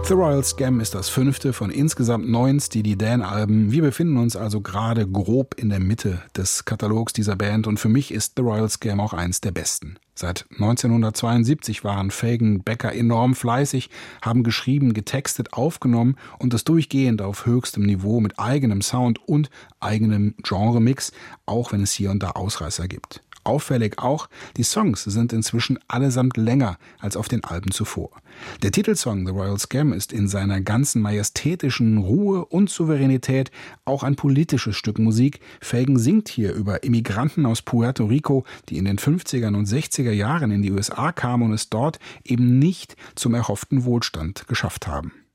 The Royal Scam ist das 5. von insgesamt 9 Steely Dan-Alben. Wir befinden uns also gerade grob in der Mitte des Katalogs dieser Band und für mich ist The Royal Scam auch eins der besten. Seit 1972 waren Fagen und Becker enorm fleißig, haben geschrieben, getextet, aufgenommen und das durchgehend auf höchstem Niveau mit eigenem Sound und eigenem Genremix, auch wenn es hier und da Ausreißer gibt. Auffällig auch, die Songs sind inzwischen allesamt länger als auf den Alben zuvor. Der Titelsong The Royal Scam ist in seiner ganzen majestätischen Ruhe und Souveränität auch ein politisches Stück Musik. Fagen singt hier über Immigranten aus Puerto Rico, die in den 50er und 60er Jahren in die USA kamen und es dort eben nicht zum erhofften Wohlstand geschafft haben.